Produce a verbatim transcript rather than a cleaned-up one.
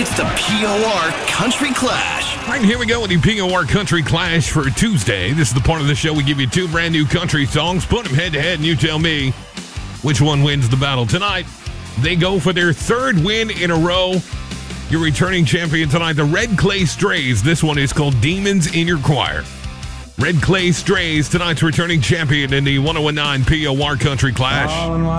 It's the P O R Country Clash. All right, here we go with the P O R Country Clash for Tuesday. This is the part of the show we give you two brand new country songs, put them head to head, and you tell me which one wins the battle. Tonight, they go for their third win in a row. Your returning champion tonight, the Red Clay Strays. This one is called Demons in Your Choir. Red Clay Strays, tonight's returning champion in the one oh one nine P O R Country Clash.